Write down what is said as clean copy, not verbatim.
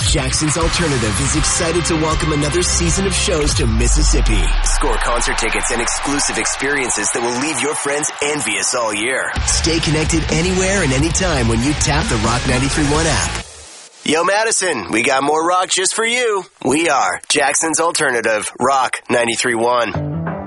Jackson's Alternative is excited to welcome another season of shows to Mississippi. Score concert tickets and exclusive experiences that will leave your friends envious all year. Stay connected anywhere and anytime when you tap the Rock 93.1 app. Yo, Madison, we got more rock just for you. We are Jackson's Alternative, Rock 93.1.